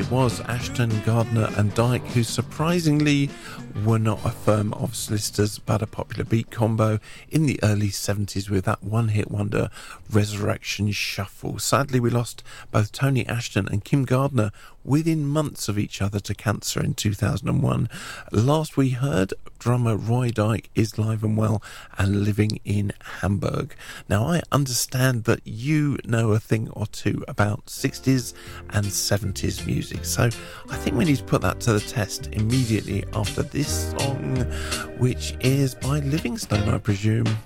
it was Ashton, Gardner and Dyke, who surprisingly were not a firm of solicitors but a popular beat combo in the early 70s with that one-hit wonder Resurrection Shuffle. Sadly, we lost both Tony Ashton and Kim Gardner within months of each other to cancer in 2001. Last we heard, drummer Roy Dyke is live and well and living in Hamburg. Now, I understand that you know a thing or two about 60s and 70s music, so I think we need to put that to the test immediately after this song, which is by Livingstone, I presume.